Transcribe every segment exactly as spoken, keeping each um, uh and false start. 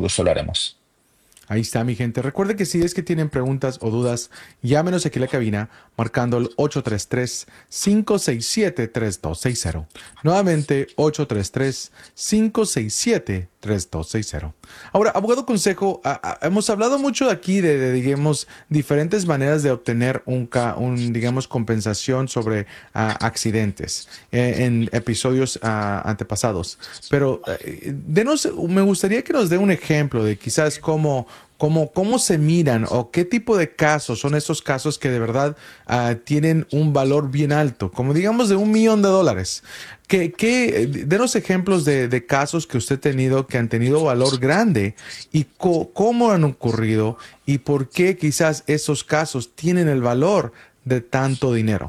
gusto lo haremos. Ahí está, mi gente. Recuerde que si es que tienen preguntas o dudas, llámenos aquí a la cabina marcando el ocho tres tres, cinco seis siete, tres dos seis cero. Nuevamente, ocho tres tres, cinco seis siete, tres dos seis cero. Ahora, abogado consejo, a- a- hemos hablado mucho aquí de, de, digamos, diferentes maneras de obtener un, ca- un digamos, compensación sobre ah, accidentes eh, en episodios ah, antepasados. Pero eh, denos, me gustaría que nos dé un ejemplo de quizás cómo, cómo, cómo se miran o qué tipo de casos son esos casos que de verdad ah, tienen un valor bien alto, como digamos de un millón de dólares. ¿Qué, qué, eh, denos ejemplos de, de casos que usted ha tenido que han tenido valor grande y co- cómo han ocurrido y por qué quizás esos casos tienen el valor de tanto dinero.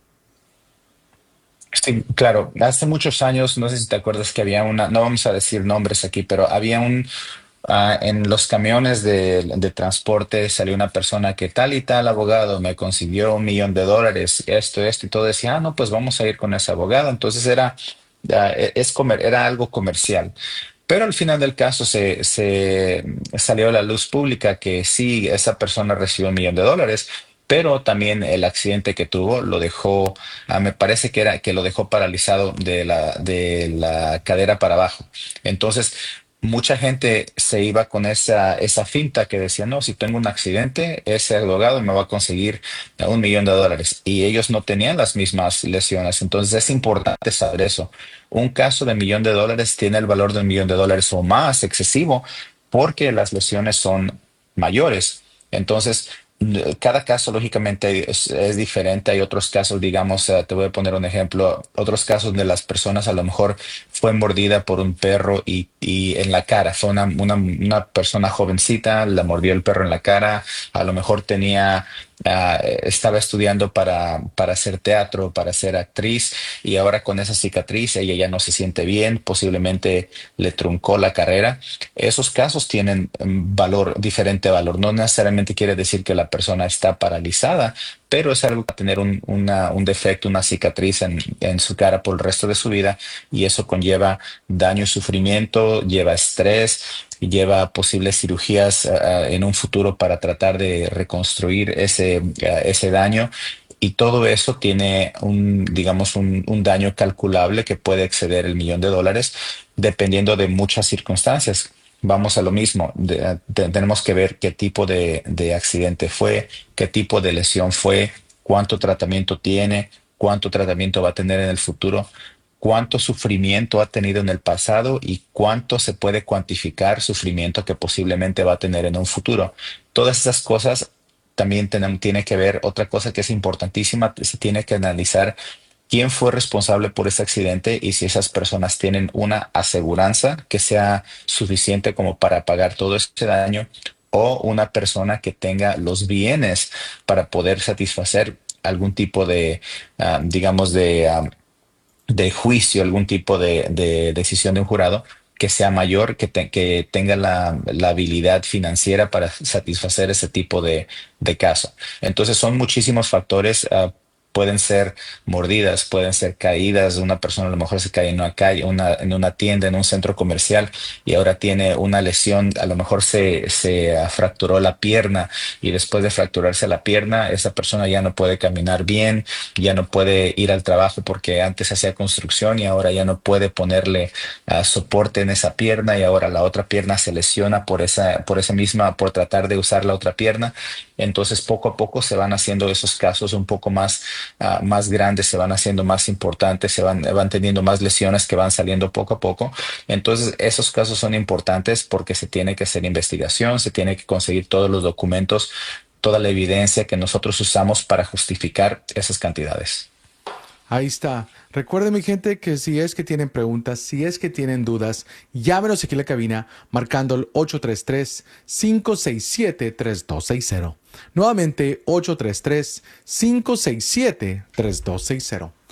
Sí, claro, hace muchos años, no sé si te acuerdas que había una, no vamos a decir nombres aquí, pero había un, ah, en los camiones de, de transporte salió una persona que tal y tal abogado me consiguió un millón de dólares, esto, esto, y todo decía, ah, no, pues vamos a ir con ese abogado. Entonces era, ah, e- es comer, era algo comercial. Pero al final del caso se, se salió a la luz pública que sí, esa persona recibió un millón de dólares, pero también el accidente que tuvo lo dejó, ah, me parece que era que lo dejó paralizado de la, de la cadera para abajo. Entonces, mucha gente se iba con esa, esa finta que decía, no, si tengo un accidente, ese abogado me va a conseguir un millón de dólares. Y ellos no tenían las mismas lesiones. Entonces, es importante saber eso. Un caso de millón de dólares tiene el valor de un millón de dólares o más excesivo porque las lesiones son mayores. Entonces, n- cada caso lógicamente es, es diferente. Hay otros casos, digamos, eh, te voy a poner un ejemplo, otros casos donde las personas a lo mejor fue mordida por un perro y, y en la cara, fue una, una, una persona jovencita, la mordió el perro en la cara, a lo mejor tenía... ah, estaba estudiando para, para hacer teatro, para ser actriz, y ahora con esa cicatriz ella ya no se siente bien, posiblemente le truncó la carrera. Esos casos tienen mm, valor, diferente valor. No necesariamente quiere decir que la persona está paralizada, pero es algo que va a tener un, una- un defecto, una cicatriz en, en su cara por el resto de su vida, y eso conlleva daño y sufrimiento, lleva estrés, y lleva posibles cirugías ah, en un futuro para tratar de reconstruir ese, ah, ese daño. Y todo eso tiene un, digamos, un, un daño calculable que puede exceder el millón de dólares dependiendo de muchas circunstancias. Vamos a lo mismo, de- te- tenemos que ver qué tipo de, de accidente fue, qué tipo de lesión fue, cuánto tratamiento tiene, cuánto tratamiento va a tener en el futuro, cuánto sufrimiento ha tenido en el pasado y cuánto se puede cuantificar sufrimiento que posiblemente va a tener en un futuro. Todas esas cosas también tenemos, tiene que ver otra cosa que es importantísima, se tiene que analizar quién fue responsable por ese accidente y si esas personas tienen una aseguranza que sea suficiente como para pagar todo ese daño o una persona que tenga los bienes para poder satisfacer algún tipo de, ah, digamos, de, ah, de juicio, algún tipo de, de decisión de un jurado que sea mayor, que, te- que tenga la, la habilidad financiera para satisfacer ese tipo de, de caso. Entonces son muchísimos factores. ah, Pueden ser mordidas, pueden ser caídas. Una persona a lo mejor se cae en una calle, una, en una tienda, en un centro comercial y ahora tiene una lesión. A lo mejor se, se ah, fracturó la pierna y después de fracturarse la pierna, esa persona ya no puede caminar bien, ya no puede ir al trabajo porque antes hacía construcción y ahora ya no puede ponerle ah, soporte en esa pierna y ahora la otra pierna se lesiona por esa, por esa misma, por tratar de usar la otra pierna. Entonces poco a poco se van haciendo esos casos un poco más, ah, más grandes, se van haciendo más importantes, se van, van teniendo más lesiones que van saliendo poco a poco. Entonces esos casos son importantes porque se tiene que hacer investigación, se tiene que conseguir todos los documentos, toda la evidencia que nosotros usamos para justificar esas cantidades. Ahí está. Recuerden, mi gente, que si es que tienen preguntas, si es que tienen dudas, llámenos aquí a la cabina marcando el ocho tres tres, cinco seis siete, tres dos seis cero. Nuevamente, ocho tres tres, cinco seis siete, tres dos seis cero.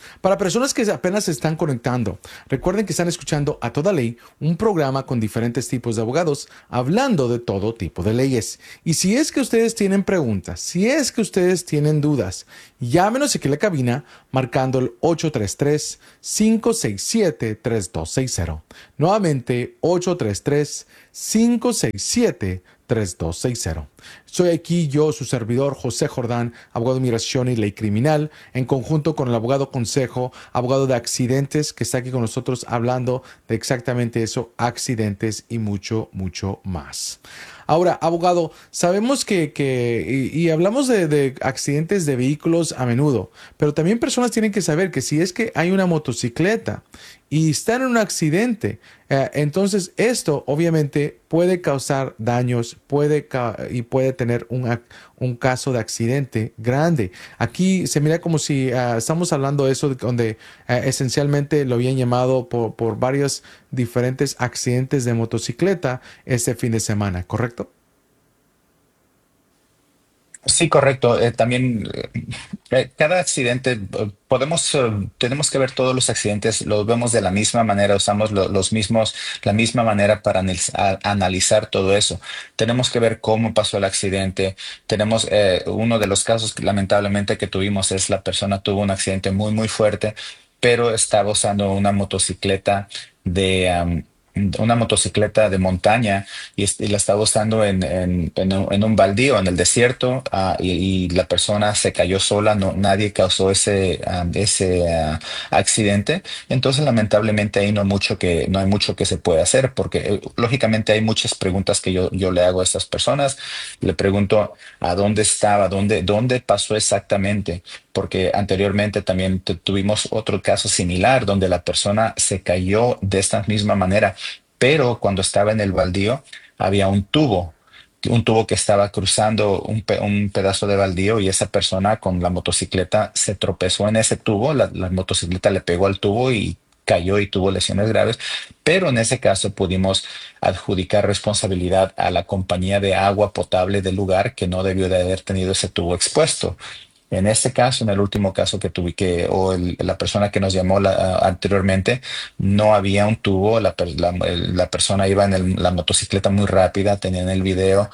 Para personas que apenas se están conectando, recuerden que están escuchando A Toda Ley, un programa con diferentes tipos de abogados hablando de todo tipo de leyes. Y si es que ustedes tienen preguntas, si es que ustedes tienen dudas, llámenos aquí a la cabina marcando el ocho tres tres, cinco seis siete, tres dos seis cero. Nuevamente, ocho tres tres, cinco seis siete, tres dos seis cero. Soy aquí yo, su servidor José Jordán, abogado de inmigración y ley criminal, en conjunto con el abogado Consejo, abogado de accidentes, que está aquí con nosotros hablando de exactamente eso, accidentes y mucho, mucho más. Ahora, abogado, sabemos que, que y, y hablamos de, de accidentes de vehículos a menudo, pero también personas tienen que saber que si es que hay una motocicleta y está en un accidente, eh, entonces esto obviamente puede causar daños, puede ca y puede tener un, un caso de accidente grande. Aquí se mira como si uh, estamos hablando de eso, donde uh, esencialmente lo habían llamado por, por varios diferentes accidentes de motocicleta este fin de semana, ¿correcto? Sí, correcto. Eh, también eh, cada accidente eh, podemos, eh, tenemos que ver todos los accidentes, los vemos de la misma manera, usamos lo- los mismos, la misma manera para analiz- a- analizar todo eso. Tenemos que ver cómo pasó el accidente. Tenemos eh, uno de los casos que lamentablemente que tuvimos es la persona tuvo un accidente muy, muy fuerte, pero estaba usando una motocicleta de, am, una motocicleta de montaña y, est- y la estaba usando en, en, en un, en un baldío, en el desierto, ah, y, y la persona se cayó sola, no, nadie causó ese, ah, ese ah, accidente. Entonces, lamentablemente, ahí no hay mucho que, no hay mucho que se puede hacer, porque eh, lógicamente hay muchas preguntas que yo, yo le hago a estas personas. Le pregunto a dónde estaba, dónde, dónde pasó exactamente, porque anteriormente también tu- tuvimos otro caso similar donde la persona se cayó de esta misma manera, pero cuando estaba en el baldío había un tubo, un tubo que estaba cruzando un, pe- un pedazo de baldío y esa persona con la motocicleta se tropezó en ese tubo, la, la motocicleta le pegó al tubo y cayó y tuvo lesiones graves, pero en ese caso pudimos adjudicar responsabilidad a la compañía de agua potable del lugar que no debió de haber tenido ese tubo expuesto. En este caso, en el último caso que tuve que, o el- la persona que nos llamó la- a- anteriormente, no había un tubo, la, per- la- el- la persona iba en el- la motocicleta muy rápida, tenían el video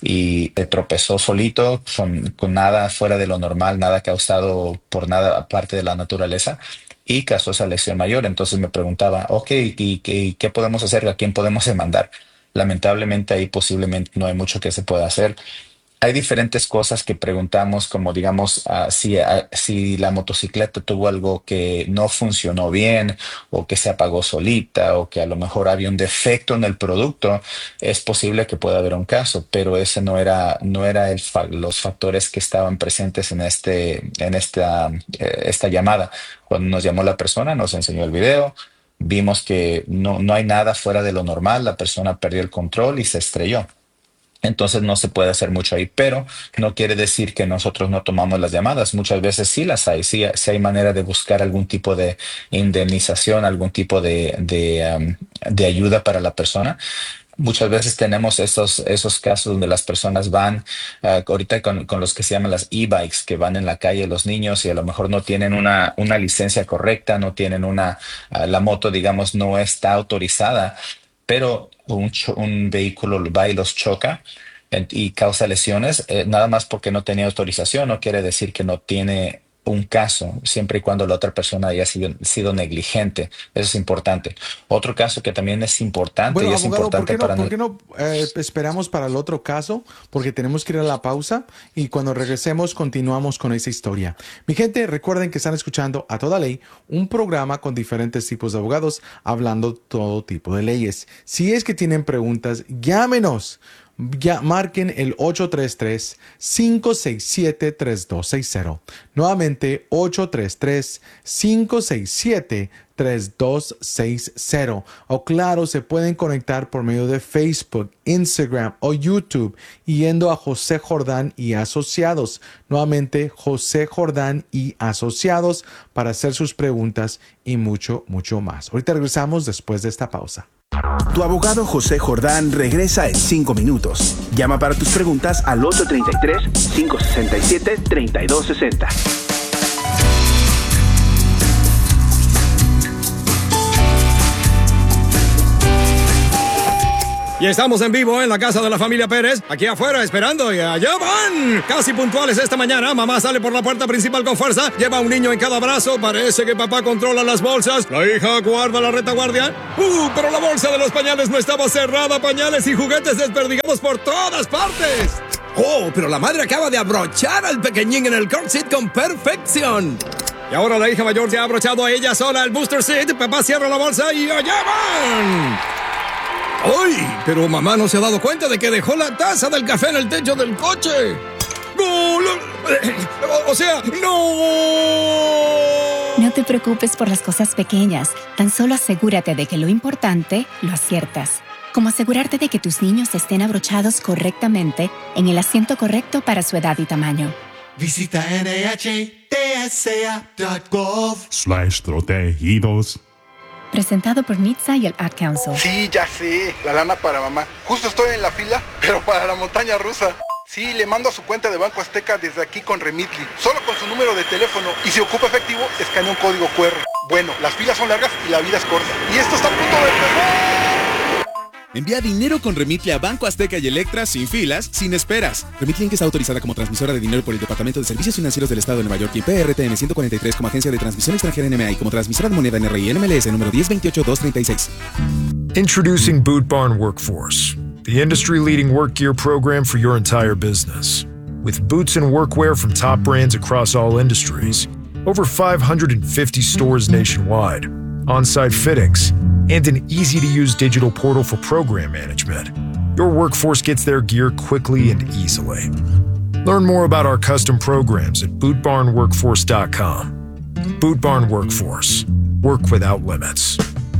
y se tropezó solito, con, con nada fuera de lo normal, nada causado por nada aparte de la naturaleza. Y causó esa lesión mayor. Entonces me preguntaba, ok, ¿y, qué qué podemos hacer? ¿A quién podemos demandar? Lamentablemente ahí posiblemente no hay mucho que se pueda hacer. Hay diferentes cosas que preguntamos, como digamos, ah, si, ah, si la motocicleta tuvo algo que no funcionó bien o que se apagó solita o que a lo mejor había un defecto en el producto, es posible que pueda haber un caso, pero ese no era, no era el fa- los factores que estaban presentes en este, en esta, eh, esta llamada. Cuando nos llamó la persona, nos enseñó el video. Vimos que no, no hay nada fuera de lo normal, la persona perdió el control y se estrelló. Entonces no se puede hacer mucho ahí, pero no quiere decir que nosotros no tomamos las llamadas. Muchas veces sí las hay, sí, sí hay manera de buscar algún tipo de indemnización, algún tipo de, de, um, de ayuda para la persona. Muchas veces tenemos esos, esos casos donde las personas van, uh, ahorita con, con los que se llaman las e-bikes, que van en la calle los niños y a lo mejor no tienen una, una licencia correcta, no tienen una, uh, la moto, digamos, no está autorizada, pero un, cho- un vehículo va y los choca en- y causa lesiones, eh, nada más porque no tenía autorización, no quiere decir que no tiene un caso, siempre y cuando la otra persona haya sido, sido negligente. Eso es importante. Otro caso que también es importante Bueno, y es abogado, ¿por importante qué no, para por no- qué no eh, esperamos para el otro caso? Porque tenemos que ir a la pausa y cuando regresemos continuamos con esa historia. Mi gente, recuerden que están escuchando A Toda Ley, un programa con diferentes tipos de abogados hablando todo tipo de leyes. Si es que tienen preguntas, llámenos. Ya marquen el ocho tres tres, cinco seis siete, tres dos seis cero. Nuevamente, ocho tres tres, cinco seis siete, tres dos seis cero. O claro, se pueden conectar por medio de Facebook, Instagram o YouTube yendo a José Jordán y Asociados. Nuevamente, José Jordán y Asociados para hacer sus preguntas y mucho, mucho más. Ahorita regresamos después de esta pausa. Tu abogado José Jordán regresa en cinco minutos. Llama para tus preguntas al ocho tres tres, cinco seis siete, tres dos seis cero. Y estamos en vivo en la casa de la familia Pérez, aquí afuera esperando y allá van. Casi puntuales esta mañana, mamá sale por la puerta principal con fuerza, lleva a un niño en cada brazo, parece que papá controla las bolsas, la hija guarda la retaguardia. Uh, pero la bolsa de los pañales no estaba cerrada, pañales y juguetes desperdigados por todas partes. Oh, pero la madre acaba de abrochar al pequeñín en el car seat con perfección. Y ahora la hija mayor se ha abrochado a ella sola el booster seat, papá cierra la bolsa y allá van. ¡Ay! Pero mamá no se ha dado cuenta de que dejó la taza del café en el techo del coche. ¡Gol! O, o sea, ¡no! No te preocupes por las cosas pequeñas. Tan solo asegúrate de que lo importante lo aciertas. Como asegurarte de que tus niños estén abrochados correctamente en el asiento correcto para su edad y tamaño. Visita N H T S A punto gov slash protegidos. Presentado por N H T S A y el Ad Council. Sí, ya sé, la lana para mamá. Justo estoy en la fila, pero para la montaña rusa. Sí, le mando a su cuenta de Banco Azteca desde aquí con Remitly, solo con su número de teléfono. Y si ocupa efectivo, escanea un código cu erre. Bueno, las filas son largas y la vida es corta. Y esto está a punto de empezar. Envía dinero con Remitly a Banco Azteca y Electra sin filas, sin esperas. Remitly Inc está autorizada como transmisora de dinero por el Departamento de Servicios Financieros del Estado de Nueva York y P R T M ciento cuarenta y tres como agencia de transmisión extranjera N M A y como transmisora de moneda N R I N M L S número diez veintiocho dos treinta y seis. Introducing Boot Barn Workforce, the industry-leading work gear program for your entire business. With boots and workwear from top brands across all industries, over five hundred fifty stores nationwide, on-site fittings, and an easy-to-use digital portal for program management, your workforce gets their gear quickly and easily. Learn more about our custom programs at boot barn workforce dot com. Boot Barn Workforce. Work without limits.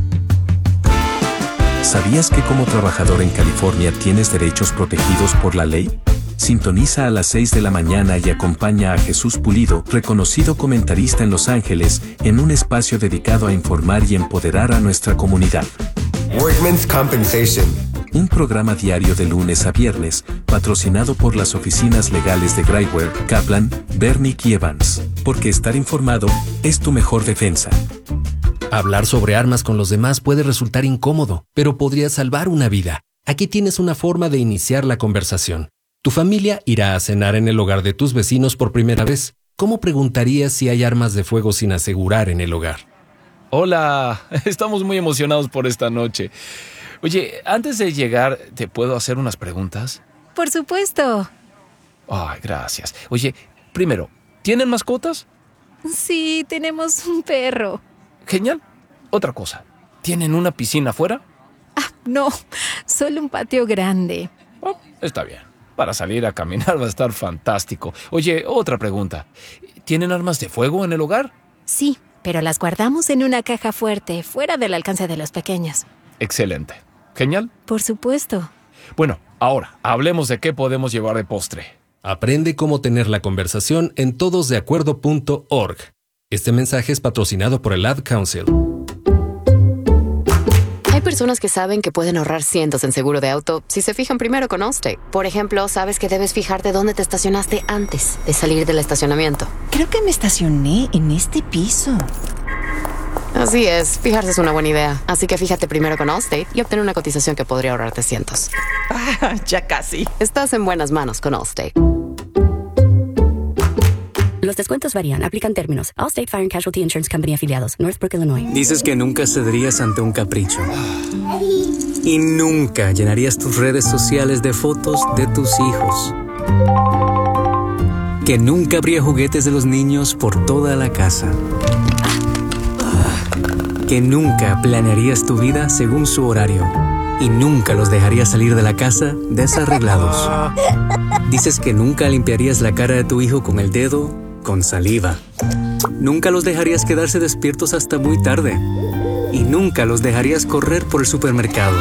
¿Sabías que como trabajador en California tienes derechos protegidos por la ley? Sintoniza a las seis de la mañana y acompaña a Jesús Pulido, reconocido comentarista en Los Ángeles, en un espacio dedicado a informar y empoderar a nuestra comunidad. Workmen's Compensation. Un programa diario de lunes a viernes, patrocinado por las oficinas legales de Graiwer, Kaplan, Bernick y Evans. Porque estar informado es tu mejor defensa. Hablar sobre armas con los demás puede resultar incómodo, pero podría salvar una vida. Aquí tienes una forma de iniciar la conversación. Tu familia irá a cenar en el hogar de tus vecinos por primera vez. ¿Cómo preguntarías si hay armas de fuego sin asegurar en el hogar? Hola, estamos muy emocionados por esta noche. Oye, antes de llegar, ¿te puedo hacer unas preguntas? Por supuesto. Ay, gracias. Oye, primero, ¿tienen mascotas? Sí, tenemos un perro. Genial. Otra cosa, ¿tienen una piscina afuera? Ah, no, solo un patio grande. Oh, está bien. Para salir a caminar va a estar fantástico. Oye, otra pregunta. ¿Tienen armas de fuego en el hogar? Sí, pero las guardamos en una caja fuerte, fuera del alcance de los pequeños. Excelente. Genial. Por supuesto. Bueno, ahora, hablemos de qué podemos llevar de postre. Aprende cómo tener la conversación en todos de acuerdo punto org. Este mensaje es patrocinado por el Ad Council. Hay personas que saben que pueden ahorrar cientos en seguro de auto si se fijan primero con Allstate. Por ejemplo, sabes que debes fijarte dónde te estacionaste antes de salir del estacionamiento. Creo que me estacioné en este piso. Así es, fijarse es una buena idea. Así que fíjate primero con Allstate y obtén una cotización que podría ahorrarte cientos. Ah, ya casi. Estás en buenas manos con Allstate. Los descuentos varían. Aplican términos. Allstate Fire and Casualty Insurance Company afiliados. Northbrook, Illinois. Dices que nunca cederías ante un capricho. Y nunca llenarías tus redes sociales de fotos de tus hijos. Que nunca habría juguetes de los niños por toda la casa. Que nunca planearías tu vida según su horario. Y nunca los dejarías salir de la casa desarreglados. Dices que nunca limpiarías la cara de tu hijo con el dedo con saliva. Nunca los dejarías quedarse despiertos hasta muy tarde. Y nunca los dejarías correr por el supermercado.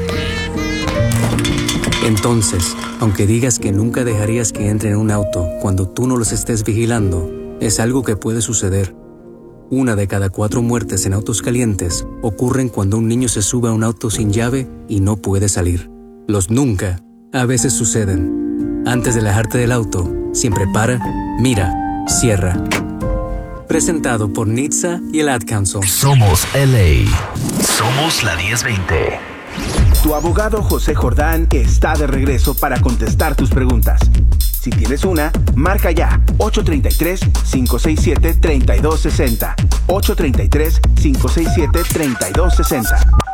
Entonces, aunque digas que nunca dejarías que entren en un auto cuando tú no los estés vigilando, es algo que puede suceder. Una de cada cuatro muertes en autos calientes ocurren cuando un niño se sube a un auto sin llave y no puede salir. Los nunca a veces suceden. Antes de alejarte del auto, siempre para, mira, cierra. Presentado por N H T S A y el Ad Council. Somos L A. Somos la diez veinte. Tu abogado José Jordán está de regreso para contestar tus preguntas. Si tienes una, marca ya ocho tres tres, cinco seis siete, tres dos seis cero. ocho tres tres, cinco seis siete, tres dos seis cero.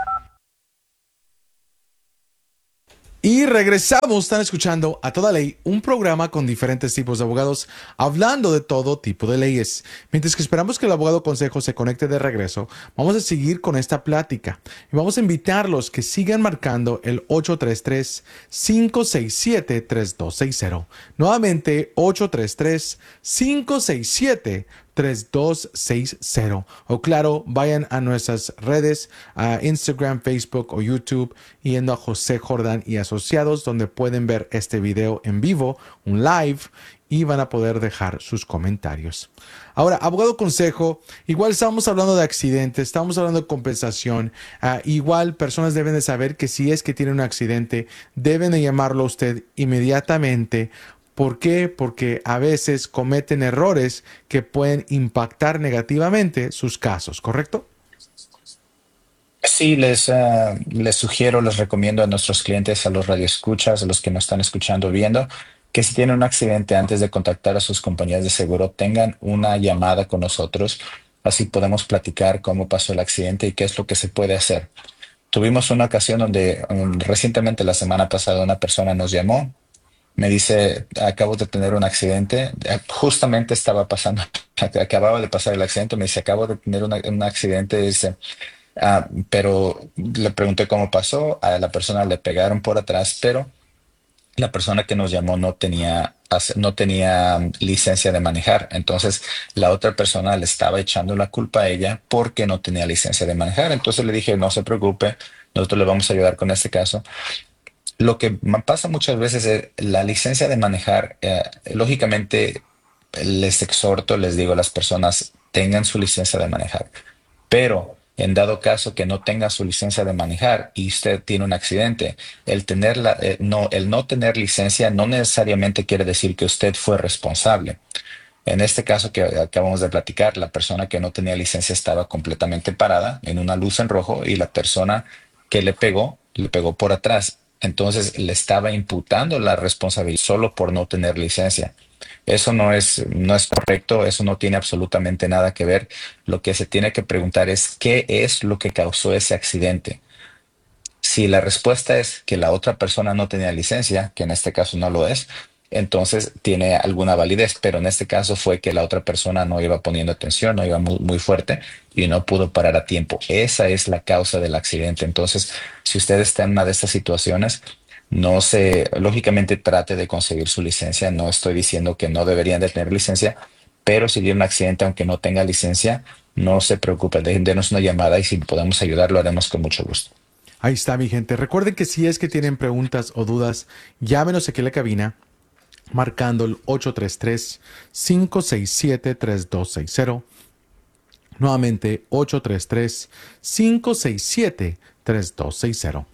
Y regresamos, están escuchando A Toda Ley, un programa con diferentes tipos de abogados hablando de todo tipo de leyes. Mientras que esperamos que el abogado consejo se conecte de regreso, vamos a seguir con esta plática y vamos a invitarlos que sigan marcando el ocho tres tres, cinco seis siete, tres dos seis cero. Nuevamente, ocho tres tres, cinco seis siete, tres dos seis cero. O claro, vayan a nuestras redes, a Instagram, Facebook o YouTube, yendo a José Jordán y Asociados, donde pueden ver este video en vivo, un live, y van a poder dejar sus comentarios. Ahora, abogado consejo, igual estamos hablando de accidentes, estamos hablando de compensación. Uh, igual personas deben de saber que si es que tienen un accidente, deben de llamarlo a usted inmediatamente. ¿Por qué? Porque a veces cometen errores que pueden impactar negativamente sus casos, ¿correcto? Sí, les, uh, les sugiero, les recomiendo a nuestros clientes, a los radioescuchas, a los que nos están escuchando o viendo, que si tienen un accidente, antes de contactar a sus compañías de seguro, tengan una llamada con nosotros. Así podemos platicar cómo pasó el accidente y qué es lo que se puede hacer. Tuvimos una ocasión donde um, recientemente, la semana pasada, una persona nos llamó. Me dice, acabo de tener un accidente, justamente estaba pasando, acababa de pasar el accidente, me dice, acabo de tener una, un accidente, dice, ah, pero le pregunté cómo pasó, a la persona le pegaron por atrás, pero la persona que nos llamó no tenía, no tenía licencia de manejar, entonces la otra persona le estaba echando la culpa a ella porque no tenía licencia de manejar, entonces le dije, no se preocupe, nosotros le vamos a ayudar con este caso. Lo que pasa muchas veces es la licencia de manejar. Eh, lógicamente, les exhorto, les digo a las personas, tengan su licencia de manejar. Pero en dado caso que no tenga su licencia de manejar y usted tiene un accidente, el, tener la, eh, no, el no tener licencia no necesariamente quiere decir que usted fue responsable. En este caso que acabamos de platicar, la persona que no tenía licencia estaba completamente parada en una luz en rojo y la persona que le pegó, le pegó por atrás. Entonces le estaba imputando la responsabilidad solo por no tener licencia. Eso no es, no es correcto, eso no tiene absolutamente nada que ver. Lo que se tiene que preguntar es qué es lo que causó ese accidente. Si la respuesta es que la otra persona no tenía licencia, que en este caso no lo es, entonces tiene alguna validez, pero en este caso fue que la otra persona no iba poniendo atención, no iba muy, muy fuerte y no pudo parar a tiempo. Esa es la causa del accidente. Entonces, si usted está en una de estas situaciones, no se, lógicamente trate de conseguir su licencia. No estoy diciendo que no deberían de tener licencia, pero si tiene un accidente, aunque no tenga licencia, no se preocupe, denos una llamada y si podemos ayudar, lo haremos con mucho gusto. Ahí está, mi gente. Recuerden que si es que tienen preguntas o dudas, llámenos aquí a la cabina, marcando el ocho tres tres, cinco seis siete, tres dos seis cero. Nuevamente, ocho tres tres, cinco seis siete, tres dos seis cero.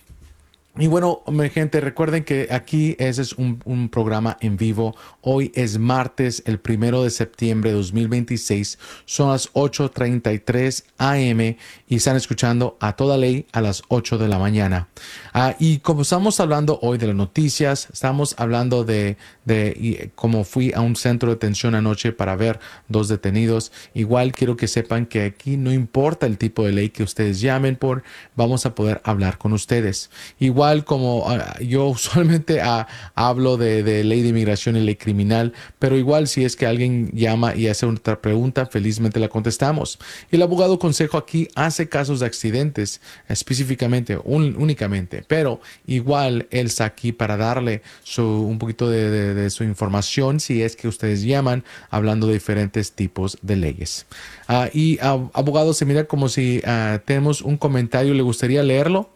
Y bueno, mi gente, recuerden que aquí ese es un, un programa en vivo. Hoy es martes, el primero de septiembre de dos mil veintiséis. Son las ocho treinta y tres a eme y están escuchando A Toda Ley a las ocho de la mañana. Ah, y como estamos hablando hoy de las noticias, estamos hablando de, de y, como fui a un centro de detención anoche para ver dos detenidos. Igual quiero que sepan que aquí no importa el tipo de ley que ustedes llamen por, vamos a poder hablar con ustedes. Igual como uh, yo usualmente uh, hablo de, de ley de inmigración y ley criminal, pero igual si es que alguien llama y hace otra pregunta, felizmente la contestamos. El abogado consejo aquí hace casos de accidentes específicamente, un, únicamente, pero igual él está aquí para darle su, un poquito de, de, de su información si es que ustedes llaman hablando de diferentes tipos de leyes. Uh, y uh, abogado, se mira como si uh, tenemos un comentario, ¿le gustaría leerlo?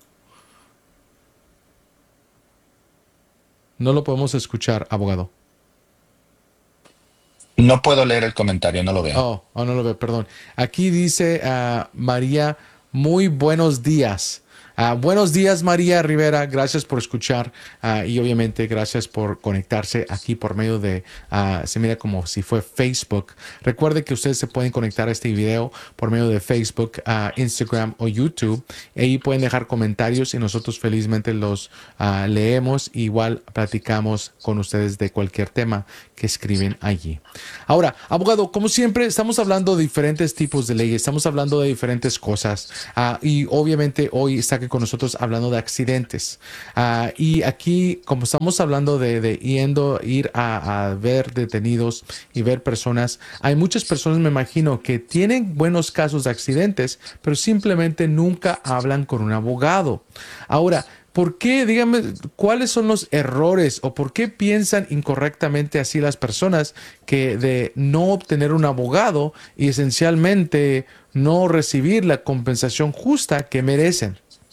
No lo podemos escuchar, abogado. No puedo leer el comentario, no lo veo. Oh, oh no lo veo, perdón. Aquí dice uh, María, muy buenos días. Uh, buenos días, María Rivera. Gracias por escuchar uh, y obviamente gracias por conectarse aquí por medio de, uh, se mira como si fue Facebook. Recuerde que ustedes se pueden conectar a este video por medio de Facebook, uh, Instagram o YouTube. Ahí pueden dejar comentarios y nosotros felizmente los uh, leemos. Igual platicamos con ustedes de cualquier tema que escriben allí. Ahora, abogado, como siempre, estamos hablando de diferentes tipos de leyes, estamos hablando de diferentes cosas uh, y obviamente hoy está aquí con nosotros hablando de accidentes. Uh, y aquí, como estamos hablando de, de yendo, ir a, a ver detenidos y ver personas, hay muchas personas, me imagino, que tienen buenos casos de accidentes, pero simplemente nunca hablan con un abogado. Ahora, ¿por qué? Dígame, ¿cuáles son los errores o por qué piensan incorrectamente así las personas que de no obtener un abogado y esencialmente no recibir la compensación justa que merecen?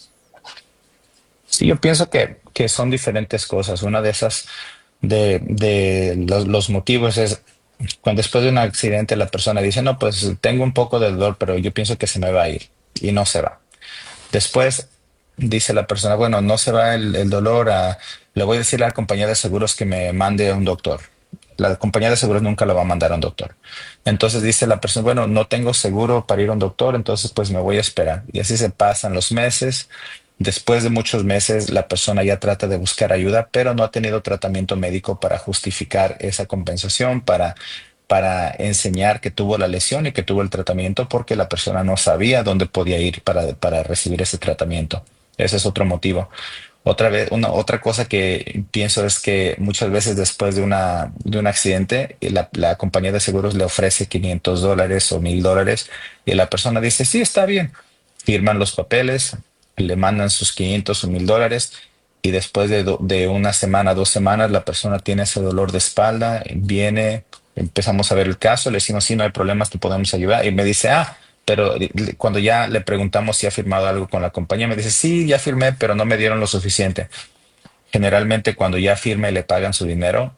Sí, yo pienso que, que son diferentes cosas. Una de esas, de, de los, los motivos es cuando después de un accidente la persona dice, no, pues tengo un poco de dolor, pero yo pienso que se me va a ir y no se va. Después dice la persona, bueno, no se va el, el dolor, a, le voy a decir a la compañía de seguros que me mande a un doctor. La compañía de seguros nunca lo va a mandar a un doctor. Entonces dice la persona, bueno, no tengo seguro para ir a un doctor, entonces pues me voy a esperar. Y así se pasan los meses. Después de muchos meses, la persona ya trata de buscar ayuda, pero no ha tenido tratamiento médico para justificar esa compensación, para, para enseñar que tuvo la lesión y que tuvo el tratamiento, porque la persona no sabía dónde podía ir para, para recibir ese tratamiento. Ese es otro motivo. Otra vez, una, otra cosa que pienso es que muchas veces después de, una, de un accidente, la, la compañía de seguros le ofrece quinientos dólares o mil dólares y la persona dice, sí, está bien. Firman los papeles, le mandan sus quinientos o mil dólares y después de, do, de una semana, dos semanas, la persona tiene ese dolor de espalda, viene, empezamos a ver el caso, le decimos, sí, no hay problemas, te podemos ayudar. Y me dice, ah, pero cuando ya le preguntamos si ha firmado algo con la compañía, me dice, sí, ya firmé, pero no me dieron lo suficiente. Generalmente cuando ya firma y le pagan su dinero,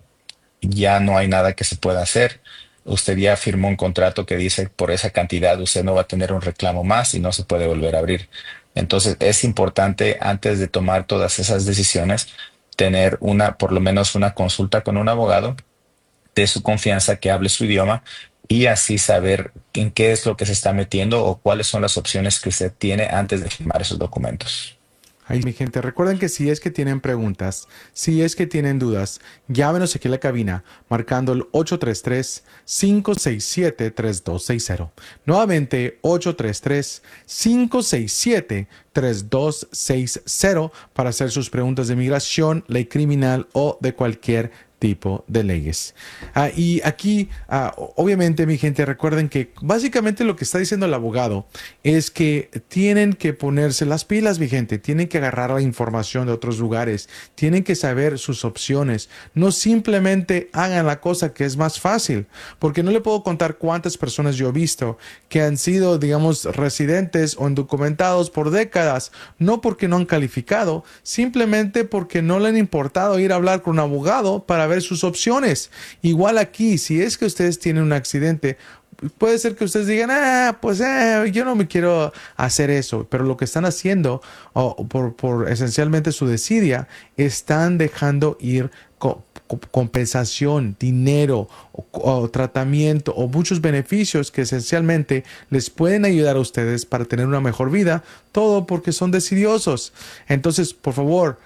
ya no hay nada que se pueda hacer. Usted ya firmó un contrato que dice por esa cantidad usted no va a tener un reclamo más y no se puede volver a abrir. Entonces es importante antes de tomar todas esas decisiones tener una, por lo menos una consulta con un abogado de su confianza que hable su idioma y así saber en qué es lo que se está metiendo o cuáles son las opciones que usted tiene antes de firmar esos documentos. Ahí, mi gente, recuerden que si es que tienen preguntas, si es que tienen dudas, llámenos aquí a la cabina marcando el ocho tres tres, cinco seis siete, tres dos seis cero. Nuevamente, ocho tres tres, cinco seis siete, tres dos seis cero para hacer sus preguntas de migración, ley criminal o de cualquier tipo de leyes. Uh, y aquí, uh, obviamente, mi gente, recuerden que básicamente lo que está diciendo el abogado es que tienen que ponerse las pilas, mi gente, tienen que agarrar la información de otros lugares, tienen que saber sus opciones, no simplemente hagan la cosa que es más fácil, porque no le puedo contar cuántas personas yo he visto que han sido, digamos, residentes o indocumentados por décadas, no porque no han calificado, simplemente porque no le han importado ir a hablar con un abogado para ver sus opciones. Igual aquí, si es que ustedes tienen un accidente, puede ser que ustedes digan, ah, pues eh, yo no me quiero hacer eso, pero lo que están haciendo oh, por, por esencialmente su desidia, están dejando ir co compensación, dinero o, o tratamiento o muchos beneficios que esencialmente les pueden ayudar a ustedes para tener una mejor vida, todo porque son decidiosos. Entonces, por favor,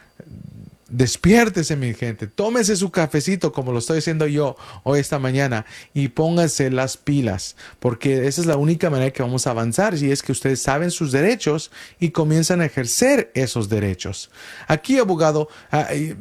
despiértese, mi gente, tómese su cafecito como lo estoy haciendo yo hoy esta mañana y pónganse las pilas, porque esa es la única manera que vamos a avanzar, si es que ustedes saben sus derechos y comienzan a ejercer esos derechos. Aquí, abogado, uh,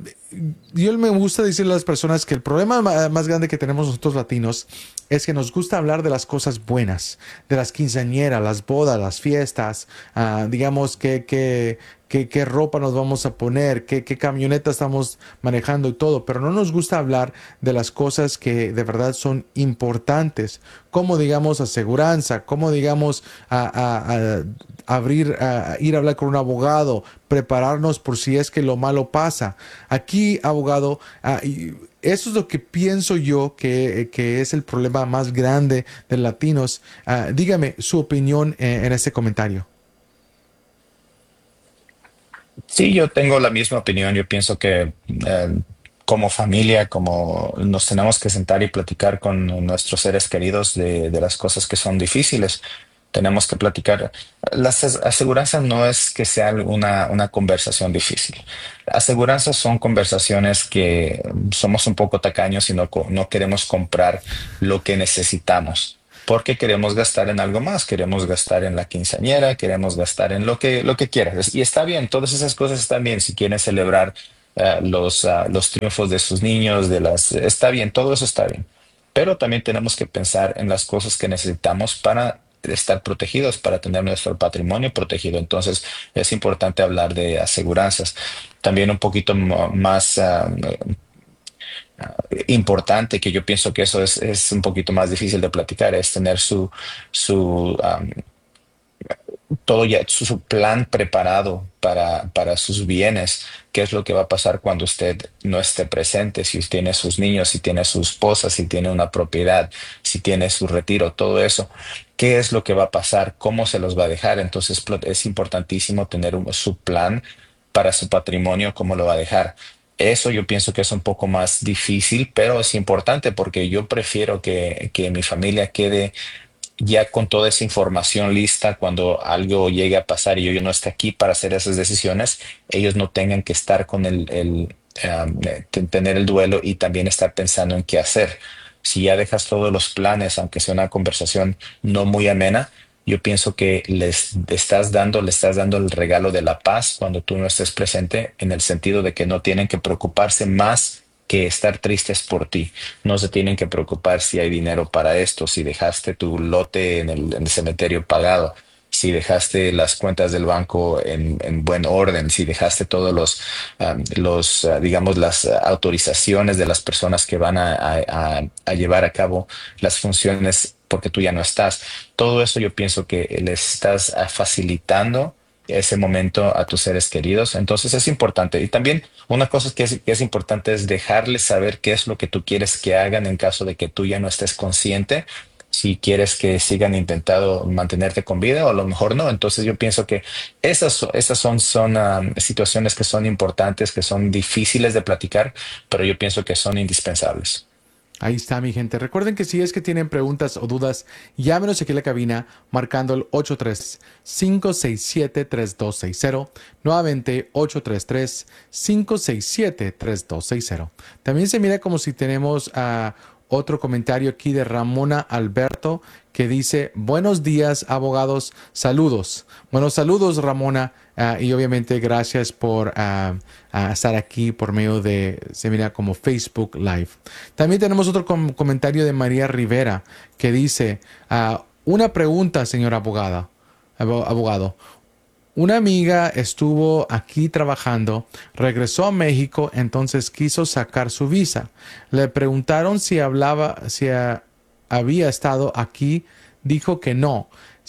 yo me gusta decirle a las personas que el problema más grande que tenemos nosotros latinos es que nos gusta hablar de las cosas buenas, de las quinceañeras, las bodas, las fiestas, uh, digamos que, que, que, qué ropa nos vamos a poner, qué, qué camioneta estamos manejando y todo, pero no nos gusta hablar de las cosas que de verdad son importantes, como digamos aseguranza, como digamos a, a, a abrir, a ir a hablar con un abogado, prepararnos por si es que lo malo pasa. Aquí, abogado, uh, eso es lo que pienso yo que, que es el problema más grande de latinos. Uh, dígame su opinión en, en este comentario. Sí, yo tengo la misma opinión. Yo pienso que eh, como familia, como nos tenemos que sentar y platicar con nuestros seres queridos de, de las cosas que son difíciles. Tenemos que platicar. Las as- aseguranzas no es que sea una, una conversación difícil. Aseguranzas son conversaciones que somos un poco tacaños y no, co- no queremos comprar lo que necesitamos. Porque queremos gastar en algo más, queremos gastar en la quinceañera, queremos gastar en lo que, lo que quieras. Y está bien, todas esas cosas están bien. Si quieren celebrar eh, los, ah, los triunfos de sus niños, de las, está bien, todo eso está bien. Pero también tenemos que pensar en las cosas que necesitamos para estar protegidos, para tener nuestro patrimonio protegido. Entonces, es importante hablar de aseguranzas. También un poquito mo- más ah, importante, que yo pienso que eso es, es un poquito más difícil de platicar, es tener su, su, um, todo ya, su, su plan preparado para, para sus bienes. ¿Qué es lo que va a pasar cuando usted no esté presente? Si usted tiene sus niños, si tiene su esposa, si tiene una propiedad, si tiene su retiro, todo eso. ¿Qué es lo que va a pasar? ¿Cómo se los va a dejar? Entonces pl- es importantísimo tener un- su plan para su patrimonio, cómo lo va a dejar. Eso yo pienso que es un poco más difícil, pero es importante porque yo prefiero que, que mi familia quede ya con toda esa información lista cuando algo llegue a pasar y yo, yo no esté aquí para hacer esas decisiones, ellos no tengan que estar con el, el, um, eh, ten- tener el duelo y también estar pensando en qué hacer. Si ya dejas todos los planes, aunque sea una conversación no muy amena, yo pienso que les estás dando, le estás dando el regalo de la paz cuando tú no estés presente, en el sentido de que no tienen que preocuparse más que estar tristes por ti. No se tienen que preocupar si hay dinero para esto, si dejaste tu lote en el, en el cementerio pagado, si dejaste las cuentas del banco en, en buen orden, si dejaste todos los, um, los uh, digamos, las uh, autorizaciones de las personas que van a, a- a- a llevar a cabo las funciones porque tú ya no estás. Todo eso yo pienso que le estás uh, facilitando ese momento a tus seres queridos. Entonces es importante. Y también una cosa que es, que es importante es dejarles saber qué es lo que tú quieres que hagan en caso de que tú ya no estés consciente. Si quieres que sigan intentando mantenerte con vida o a lo mejor no. Entonces yo pienso que esas, so- esas son, son ah, situaciones que son importantes, que son difíciles de platicar, pero yo pienso que son indispensables. Ahí está, mi gente. Recuerden que si es que tienen preguntas o dudas, llámenos aquí a la cabina marcando el ocho tres tres, cinco seis siete, tres dos seis cero. Nuevamente, ocho tres tres, cinco seis siete, tres dos seis cero. También se mira como si tenemos a otro comentario aquí de Ramona Alberto que dice, buenos días, abogados, saludos. Bueno, saludos, Ramona, ah, y obviamente gracias por ah, ah, estar aquí por medio de, se mira como Facebook Live. También tenemos otro com- comentario de María Rivera que dice, ah, una pregunta, señor abogada, abo- abogado. Una amiga estuvo aquí trabajando, regresó a México, entonces quiso sacar su visa. Le preguntaron si hablaba, si ah, había estado aquí, dijo que no.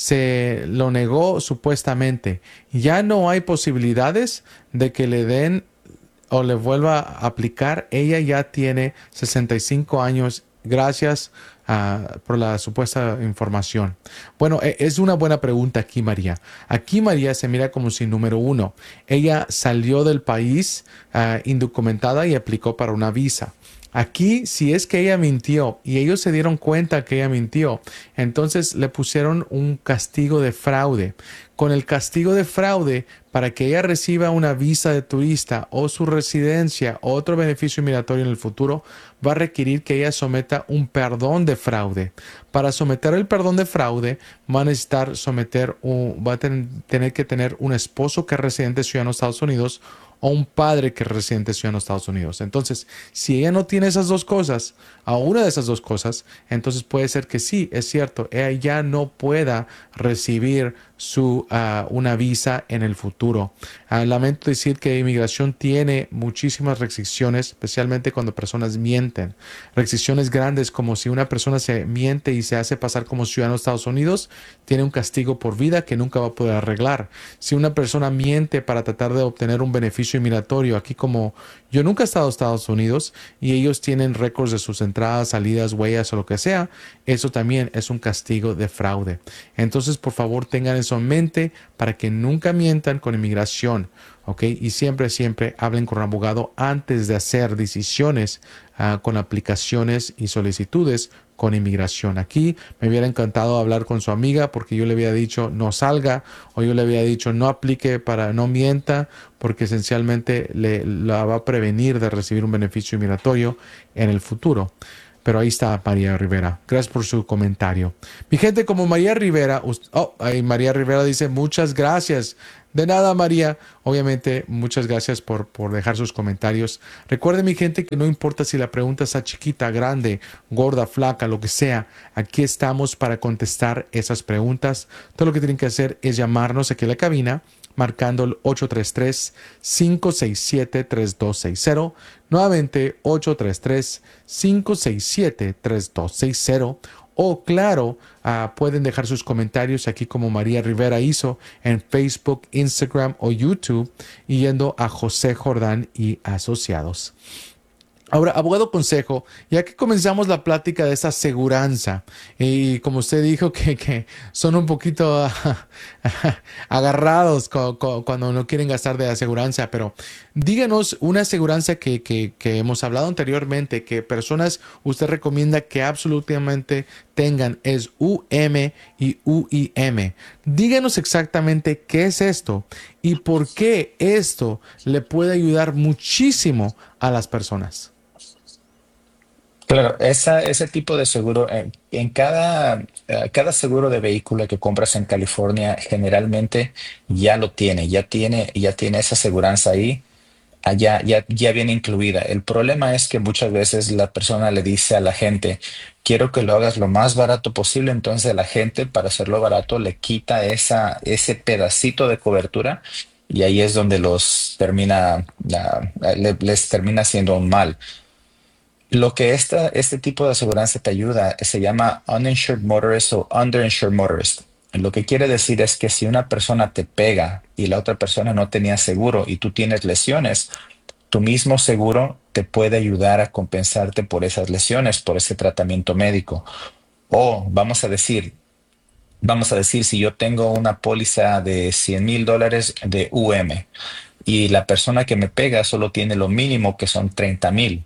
Se lo negó supuestamente. Ya no hay posibilidades de que le den o le vuelva a aplicar. Ella ya tiene sesenta y cinco años. Gracias ah, por la supuesta información. Bueno, e- es una buena pregunta aquí, María. Aquí María se mira como si, número uno, ella salió del país ah, indocumentada y aplicó para una visa. Aquí, si es que ella mintió y ellos se dieron cuenta que ella mintió, entonces le pusieron un castigo de fraude. Con el castigo de fraude, para que ella reciba una visa de turista o su residencia o otro beneficio migratorio en el futuro, va a requerir que ella someta un perdón de fraude. Para someter el perdón de fraude, va a necesitar someter, un, va a ten- tener que tener un esposo que es residente ciudadano de Estados Unidos o un padre que es residente ciudadano de Estados Unidos. Entonces, si ella no tiene esas dos cosas, a una de esas dos cosas, entonces puede ser que sí, es cierto, ella ya no pueda recibir su, uh, una visa en el futuro. Uh, lamento decir que inmigración tiene muchísimas restricciones, especialmente cuando personas mienten. Restricciones grandes como si una persona se miente y se hace pasar como ciudadano de Estados Unidos, tiene un castigo por vida que nunca va a poder arreglar. Si una persona miente para tratar de obtener un beneficio inmigratorio, aquí como yo nunca he estado en Estados Unidos y ellos tienen récords de sus entradas, salidas, huellas o lo que sea, eso también es un castigo de fraude. Entonces, por favor, tengan eso en mente para que nunca mientan con inmigración. ¿ok? Y siempre, siempre hablen con un abogado antes de hacer decisiones uh, con aplicaciones y solicitudes con inmigración. Aquí me hubiera encantado hablar con su amiga porque yo le había dicho no salga, o yo le había dicho no aplique, para no mienta, porque esencialmente le, la va a prevenir de recibir un beneficio migratorio en el futuro. Pero ahí está María Rivera. Gracias por su comentario. Mi gente, como María Rivera, oh, ahí María Rivera dice muchas gracias. De nada, María. Obviamente, muchas gracias por, por dejar sus comentarios. Recuerden, mi gente, que no importa si la pregunta está chiquita, grande, gorda, flaca, lo que sea, aquí estamos para contestar esas preguntas. Todo lo que tienen que hacer es llamarnos aquí a la cabina, marcando el ocho tres tres, cinco seis siete, tres dos seis cero. Nuevamente, ocho tres tres, cinco seis siete, tres dos seis cero. O claro, uh, pueden dejar sus comentarios aquí como María Rivera hizo en Facebook, Instagram o YouTube, y yendo a José Jordán y Asociados. Ahora, abogado consejo, ya que comenzamos la plática de esa aseguranza, y como usted dijo que, que son un poquito agarrados co, co, cuando no quieren gastar de aseguranza, pero díganos una aseguranza que, que, que hemos hablado anteriormente, que personas usted recomienda que absolutamente tengan, es U M y U I M. Díganos exactamente qué es esto y por qué esto le puede ayudar muchísimo a las personas. Claro, esa, ese tipo de seguro, en, en cada, eh, cada seguro de vehículo que compras en California generalmente ya lo tiene, ya tiene, ya tiene esa aseguranza ahí, allá, ya, ya viene incluida. El problema es que muchas veces la persona le dice a la gente, quiero que lo hagas lo más barato posible, entonces la gente para hacerlo barato le quita esa, ese pedacito de cobertura y ahí es donde los termina, la- le- les termina haciendo un mal. Lo que esta, este tipo de aseguranza te ayuda se llama uninsured motorist o underinsured motorist. Lo que quiere decir es que si una persona te pega y la otra persona no tenía seguro y tú tienes lesiones, tu mismo seguro te puede ayudar a compensarte por esas lesiones, por ese tratamiento médico. O vamos a decir, vamos a decir, si yo tengo una póliza de cien mil dólares de U M y la persona que me pega solo tiene lo mínimo que son treinta mil,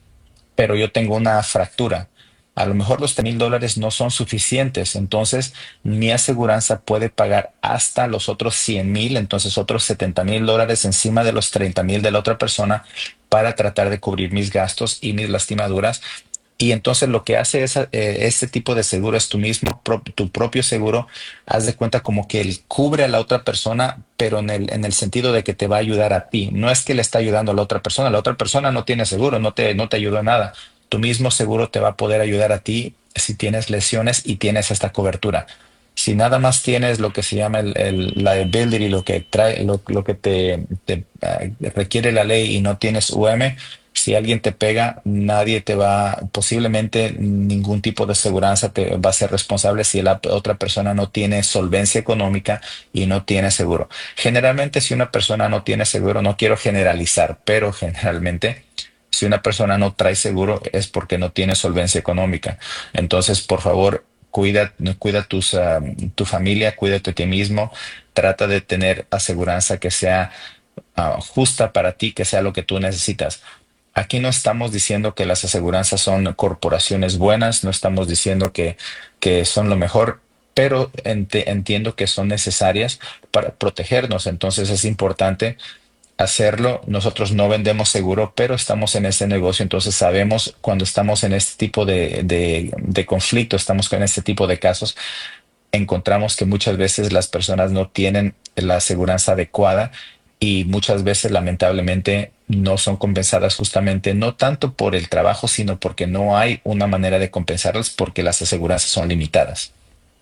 pero yo tengo una fractura. A lo mejor los mil dólares no son suficientes, entonces mi aseguranza puede pagar hasta los otros cien mil, entonces otros setenta mil dólares encima de los treinta mil de la otra persona para tratar de cubrir mis gastos y mis lastimaduras. Y entonces lo que hace esa, eh, este tipo de seguro es tu mismo, pro- tu propio seguro, haz de cuenta como que él cubre a la otra persona, pero en el, en el sentido de que te va a ayudar a ti. No es que le está ayudando a la otra persona, la otra persona no tiene seguro, no te, no te ayudó en nada. Tu mismo seguro te va a poder ayudar a ti si tienes lesiones y tienes esta cobertura. Si nada más tienes lo que se llama el, el liability, lo que trae, lo, lo que te, te, eh, requiere la ley y no tienes U M, si alguien te pega, nadie te va, posiblemente ningún tipo de aseguranza te va a ser responsable si la otra persona no tiene solvencia económica y no tiene seguro. Generalmente, si una persona no tiene seguro, no quiero generalizar, pero generalmente, si una persona no trae seguro es porque no tiene solvencia económica. Entonces, por favor, cuida, cuida tus, ah, tu familia, cuídate a ti mismo, trata de tener aseguranza que sea ah, justa para ti, que sea lo que tú necesitas. Aquí no estamos diciendo que las aseguranzas son corporaciones buenas, no estamos diciendo que, que son lo mejor, pero ente- entiendo que son necesarias para protegernos. Entonces es importante hacerlo. Nosotros no vendemos seguro, pero estamos en este negocio, entonces sabemos cuando estamos en este tipo de, de, de conflicto, estamos con este tipo de casos, encontramos que muchas veces las personas no tienen la aseguranza adecuada y muchas veces lamentablemente no son compensadas justamente no tanto por el trabajo, sino porque no hay una manera de compensarlas porque las aseguranzas son limitadas.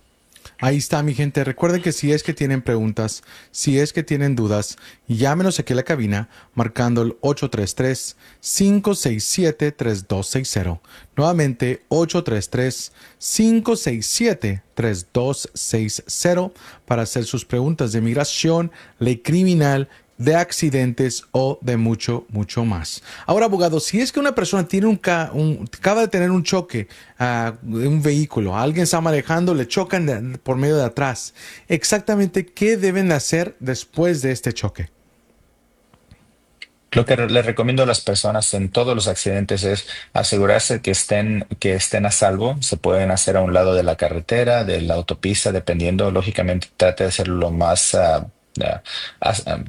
Ahí está, mi gente. Recuerden que si es que tienen preguntas, si es que tienen dudas, llámenos aquí a la cabina marcando el ocho tres tres, cinco seis siete, tres dos seis cero. Nuevamente, ocho tres tres, cinco seis siete, tres dos seis cero para hacer sus preguntas de migración, ley criminal, de accidentes o de mucho, mucho más. Ahora, abogado, si es que una persona tiene un, ca un acaba de tener un choque uh, de un vehículo, alguien está manejando, le chocan de, por medio de atrás, exactamente qué deben hacer después de este choque. Lo que le recomiendo a las personas en todos los accidentes es asegurarse que estén, que estén a salvo. Se pueden hacer a un lado de la carretera, de la autopista, dependiendo. Lógicamente, trate de hacerlo lo más ah, ah, as- ah,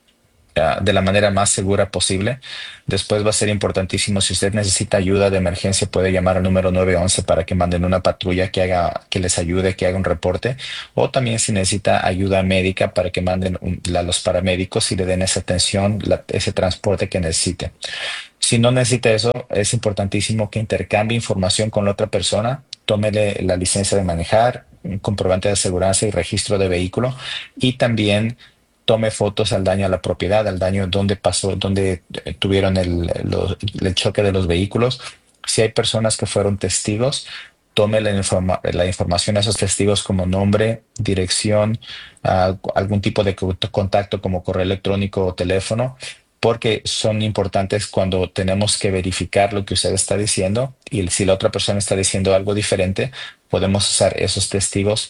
ah, de la manera más segura posible. Después va a ser importantísimo, si usted necesita ayuda de emergencia, puede llamar al número nueve once para que manden una patrulla que haga, que les ayude, que haga un reporte. O también si necesita ayuda médica para que manden un- a los paramédicos y le den esa atención, la- ese transporte que necesite. Si no necesita eso, es importantísimo que intercambie información con la otra persona. Tómele la licencia de manejar, un comprobante de aseguranza y registro de vehículo. Y también tome fotos al daño a la propiedad, al daño donde pasó, donde eh, tuvieron el, los- el choque de los vehículos. Si hay personas que fueron testigos, tome la, informa- la información a esos testigos como nombre, dirección, ah, algún tipo de co- contacto como correo electrónico o teléfono, porque son importantes cuando tenemos que verificar lo que usted está diciendo, y si la otra persona está diciendo algo diferente, podemos usar esos testigos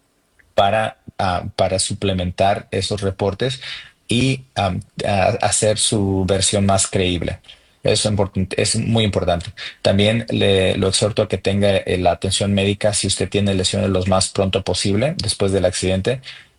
para, ah, para suplementar esos reportes y am, a- hacer su versión más creíble. Eso es importante, es muy importante. También le lo exhorto a que tenga eh, la atención médica si usted tiene lesiones lo más pronto posible después del accidente,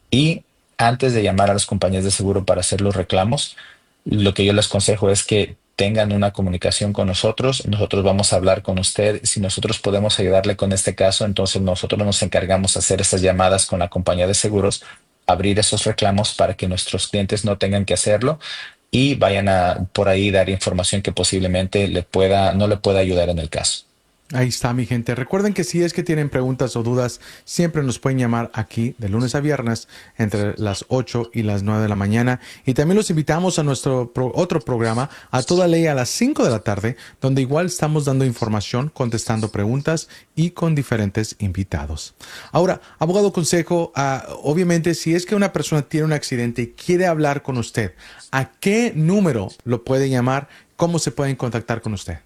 y antes de llamar a las compañías de seguro para hacer los reclamos, lo que yo les aconsejo es que tengan una comunicación con nosotros. Nosotros vamos a hablar con usted. Si nosotros podemos ayudarle con este caso, entonces nosotros nos encargamos de hacer esas llamadas con la compañía de seguros, abrir esos reclamos para que nuestros clientes no tengan que hacerlo y vayan a por ahí dar información que posiblemente le pueda, no le pueda ayudar en el caso. Ahí está, mi gente. Recuerden que si es que tienen preguntas o dudas, siempre nos pueden llamar aquí de lunes a viernes entre las ocho y las nueve de la mañana. Y también los invitamos a nuestro pro- otro programa, A Toda Ley, a las cinco de la tarde, donde igual estamos dando información, contestando preguntas y con diferentes invitados. Ahora, abogado Consejo, ah, obviamente si es que una persona tiene un accidente y quiere hablar con usted, ¿a qué número lo puede llamar? ¿Cómo se pueden contactar con usted?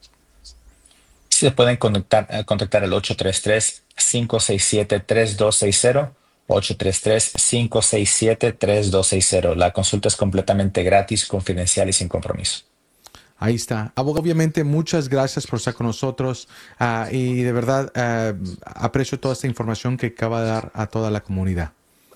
Se pueden contactar, eh, contactar al ocho tres tres, cinco seis siete, tres dos seis cero, ocho tres tres, cinco seis siete, tres dos seis cero. La consulta es completamente gratis, confidencial y sin compromiso. Ahí está. Abogado, obviamente, muchas gracias por estar con nosotros ah, y de verdad ah, aprecio toda esta información que acaba de dar a toda la comunidad.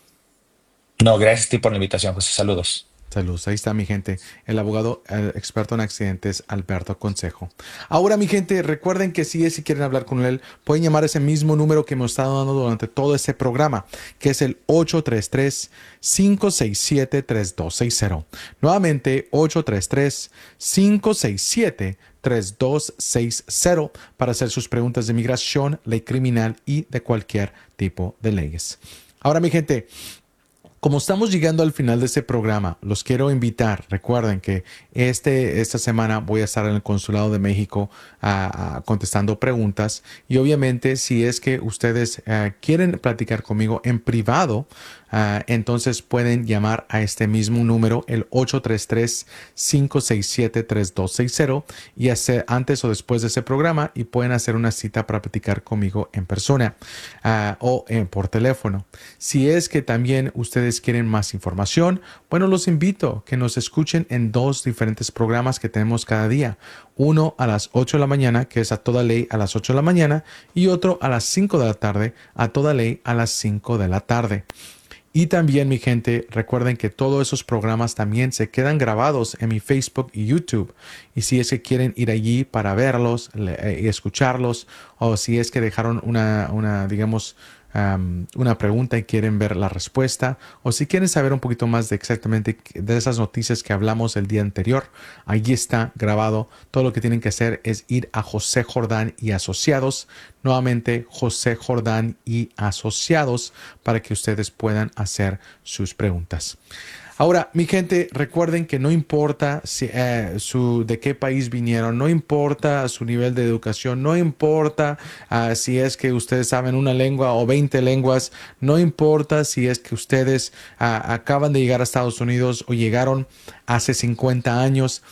No, gracias a ti por la invitación, José. Saludos. Saludos, ahí está mi gente, el abogado el experto en accidentes, Alberto Consejo. Ahora mi gente, recuerden que si es si quieren hablar con él, pueden llamar a ese mismo número que hemos estado dando durante todo este programa, que es el ocho tres tres, cinco seis siete, tres dos seis cero. Nuevamente, ocho tres tres, cinco seis siete, tres dos seis cero para hacer sus preguntas de migración, ley criminal y de cualquier tipo de leyes. Ahora mi gente, como estamos llegando al final de este programa, los quiero invitar. Recuerden que este, esta semana voy a estar en el Consulado de México uh, uh, contestando preguntas. Y obviamente, si es que ustedes uh, quieren platicar conmigo en privado, uh, entonces pueden llamar a este mismo número, el ocho tres tres, cinco seis siete, tres dos seis cero, y hacer antes o después de ese programa y pueden hacer una cita para platicar conmigo en persona uh, o eh, por teléfono. Si es que también ustedes quieren más información, bueno, los invito a que nos escuchen en dos diferentes programas que tenemos cada día. Uno a las ocho de la mañana, que es A Toda Ley a las ocho de la mañana, y otro a las cinco de la tarde, A Toda Ley a las cinco de la tarde. Y también, mi gente, recuerden que todos esos programas también se quedan grabados en mi Facebook y YouTube. Y si es que quieren ir allí para verlos y escucharlos, o si es que dejaron una, una digamos, Um, una pregunta y quieren ver la respuesta, o si quieren saber un poquito más de exactamente de esas noticias que hablamos el día anterior, allí está grabado. Todo lo que tienen que hacer es ir a José Jordán y Asociados, nuevamente José Jordán y Asociados, para que ustedes puedan hacer sus preguntas. Ahora, mi gente, recuerden que no importa si, eh, su, de qué país vinieron, no importa su nivel de educación, no importa uh, si es que ustedes saben una lengua o veinte lenguas, no importa si es que ustedes uh, acaban de llegar a Estados Unidos o llegaron hace cincuenta años.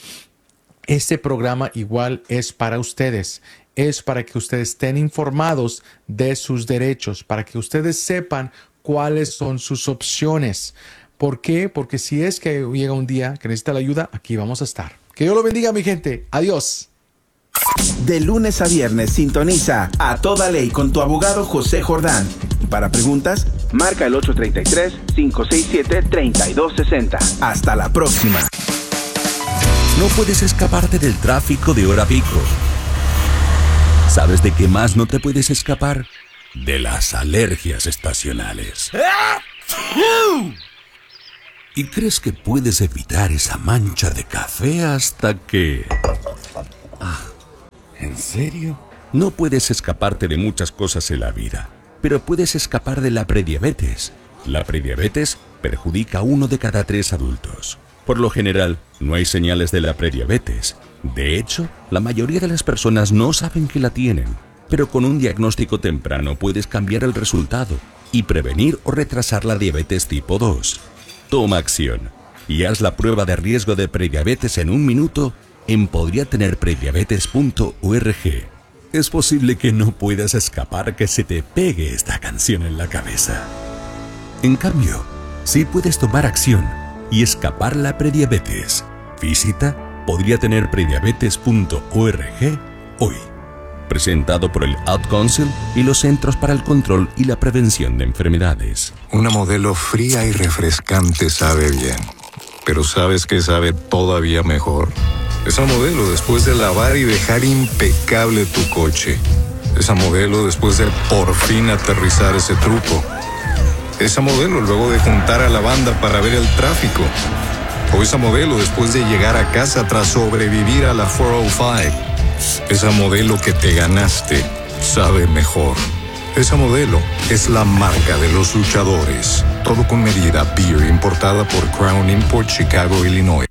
Este programa igual es para ustedes. Es para que ustedes estén informados de sus derechos, para que ustedes sepan cuáles son sus opciones. ¿Por qué? Porque si es que llega un día que necesita la ayuda, aquí vamos a estar. ¿Ok? Que Dios lo bendiga, mi gente. Adiós. De lunes a viernes sintoniza A Toda Ley con tu abogado José Jordán. Para preguntas, marca el ocho tres tres, cinco seis siete, tres dos seis cero. Hasta la próxima. No puedes escaparte del tráfico de hora pico. ¿Sabes de qué más no te puedes escapar? De las alergias estacionales. ¿Y crees que puedes evitar esa mancha de café hasta que... Ah, ¿en serio? No puedes escaparte de muchas cosas en la vida, pero puedes escapar de la prediabetes. La prediabetes perjudica a uno de cada tres adultos. Por lo general, no hay señales de la prediabetes. De hecho, la mayoría de las personas no saben que la tienen. Pero con un diagnóstico temprano puedes cambiar el resultado y prevenir o retrasar la diabetes tipo dos. Toma acción y haz la prueba de riesgo de prediabetes en un minuto en podría tener prediabetes punto org. Es posible que no puedas escapar que se te pegue esta canción en la cabeza. En cambio, sí puedes tomar acción y escapar la prediabetes. Visita podría tener prediabetes punto org hoy. Presentado por el Ad Council y los Centros para el Control y la Prevención de Enfermedades. Una modelo fría y refrescante sabe bien, pero ¿sabes qué sabe todavía mejor? Esa modelo después de lavar y dejar impecable tu coche. Esa modelo después de por fin aterrizar ese truco. Esa modelo luego de juntar a la banda para ver el tráfico. O esa modelo después de llegar a casa tras sobrevivir a la cuatrocientos cinco. Esa modelo que te ganaste sabe mejor. Esa modelo es la marca de los luchadores. Todo con medida beer importada por Crown Import, Chicago, Illinois.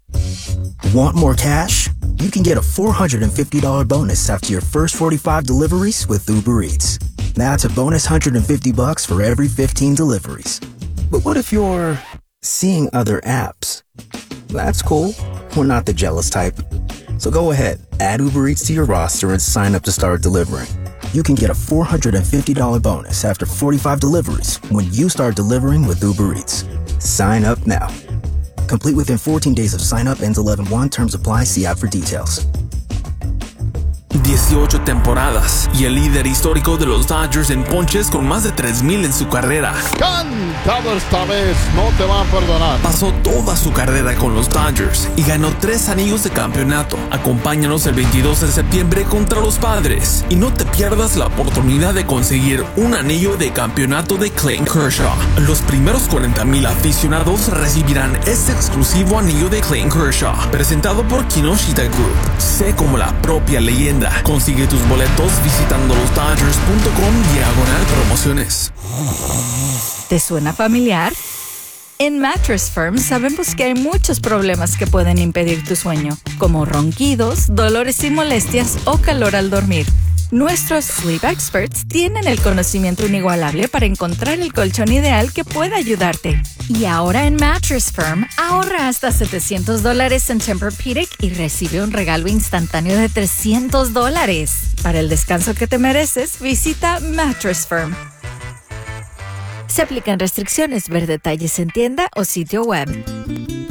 Want more cash? You can get a four hundred fifty dollars bonus after your first forty-five deliveries with Uber Eats. That's a bonus one hundred fifty bucks for every fifteen deliveries. But what if you're seeing other apps? That's cool. We're not the jealous type. So go ahead, add Uber Eats to your roster and sign up to start delivering. You can get a four hundred fifty dollars bonus after forty-five deliveries when you start delivering with Uber Eats. Sign up now. Complete within fourteen days of sign up, ends eleven one. Terms apply. See app for details. dieciocho temporadas y el líder histórico de los Dodgers en ponches con más de tres mil en su carrera. Cantado esta vez, no te van a perdonar. Pasó toda su carrera con los Dodgers y ganó tres anillos de campeonato. Acompáñanos el veintidós de septiembre contra los Padres y no te pierdas la oportunidad de conseguir un anillo de campeonato de Clayton Kershaw. Los primeros cuarenta mil aficionados recibirán este exclusivo anillo de Clayton Kershaw, presentado por Kinoshita Group. Sé como la propia leyenda. Consigue tus boletos visitando los dodgers punto com diagonal promociones. ¿Te suena familiar? En Mattress Firm sabemos que hay muchos problemas que pueden impedir tu sueño, como ronquidos, dolores y molestias o calor al dormir. Nuestros Sleep Experts tienen el conocimiento inigualable para encontrar el colchón ideal que pueda ayudarte. Y ahora en Mattress Firm, ahorra hasta setecientos dólares en Tempur-Pedic y recibe un regalo instantáneo de trescientos dólares. Para el descanso que te mereces, visita Mattress Firm. Se aplican restricciones. Ver detalles en tienda o sitio web.